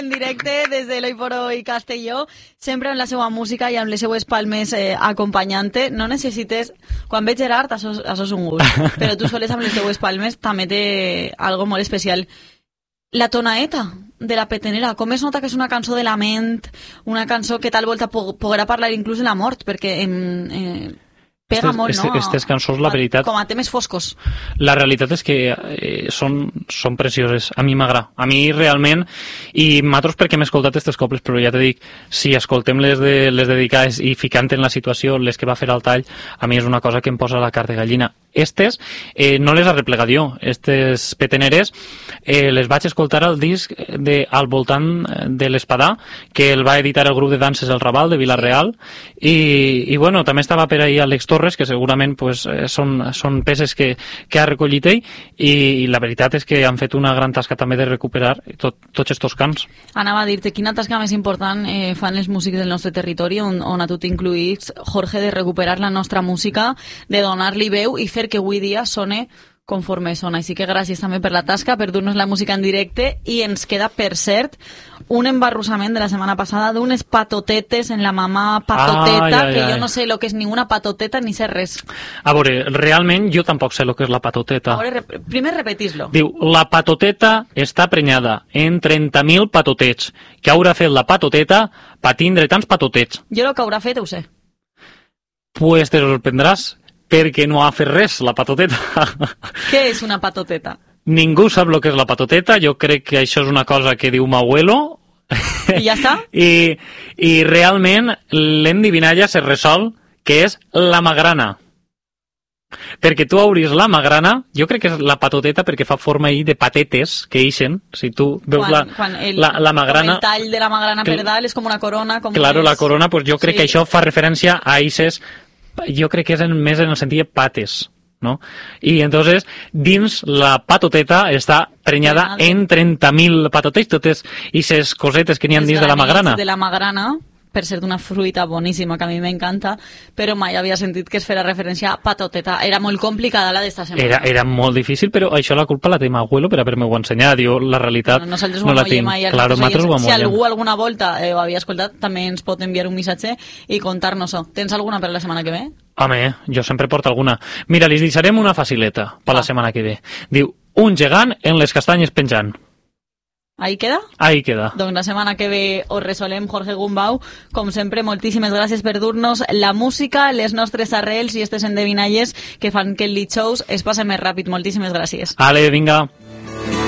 En directe des de l'Oi por Hoy Castelló, sempre amb la seva música i amb les seues palmes acompanyant-te. No necessites... Quan veig Gerard, això és un gust, però tu soles amb les seues palmes també té algo molt especial. La tonaeta de la petenera, com es nota que és una cançó de lament, una cançó que tal volta podrà parlar inclús de la mort, perquè pega molt, no? Aquestes cançons, la veritat... Com a temes foscos. La realitat és que són precioses. A mi m'agrada. A mi realment, i m'altres perquè m'he escoltat aquestes cobles, però ja te dic, si escoltem les dedicades i ficant en la situació, les que va fer al tall, a mi és una cosa que em posa la carn de gallina. Estes no les arreplegat jo, estes peteneres les vaig escoltar al disc al voltant de l'Espadà, que el va editar el grup de danses El Raval de Vila-real, i bueno, també estava per ahí Àlex Torres, que segurament pues, són peces que ha recollit ell, i la veritat és que han fet una gran tasca també de recuperar tots estos cants. Anava a dir-te, quina tasca més important fan els músics del nostre territori, on a tu t'incluïs, Jorge, de recuperar la nostra música, de donar-li veu i fer que avui dia sone conforme sona. Així que gràcies també per la tasca, per dur-nos la música en directe, i ens queda, per cert, un embarrussament de la setmana passada d'unes patotetes en la mamà patoteta, que jo no sé el que és ni una patoteta ni sé res. A veure, realment jo tampoc sé el que és la patoteta. A veure, primer repetis-lo. Diu, la patoteta està prenyada en 30.000 patotets. Què haurà fet la patoteta per tindre tants patotets? Jo el que haurà fet ho sé. Pues te sorprendràs, perquè no ha fet res, la patoteta. Què és una patoteta? Ningú sap el que és la patoteta, jo crec que això és una cosa que diu m'abuelo. I ja està? I realment l'endivinalla se resol que és la magrana. Perquè tu obris la magrana, jo crec que és la patoteta perquè fa forma ahí de patetes que ixen. Si tu veus la magrana... El tall de la magrana per dalt és com una corona. Claro, la corona, pues jo crec que això fa referència a ixes... Jo crec que és més en el sentit de pates, ¿no? Y entonces, dins la patoteta està prenyada en 30.000 patotets, totes aquestes cosetes que n'hi ha dins de la magrana. De la magrana, per ser d'una fruita boníssima que a mi m'encanta, però mai havia sentit que es fera referència a patoteta. Era molt complicada la d'esta setmana. Era molt difícil, però això la culpa la té m'abuelo per haver-me-ho ensenyat. Jo, la realitat nosaltres no la tinc. Claro, si algú alguna volta ho havia escoltat, també ens pot enviar un missatge i contar-nos-ho. Tens alguna per la setmana que ve? Home, jo sempre porto alguna. Mira, li deixarem una facileta per la setmana que ve. Diu, un gegant en les castanyes penjant. Ahí queda? Ahí queda. Doncs la setmana que ve ho resolem, Jorge Gumbau. Com sempre, moltíssimes gràcies per dur-nos la música, les nostres arrels i aquestes endevinalles que fan que el Lit Shows es passi més ràpid. Moltíssimes gràcies. Ale, vinga.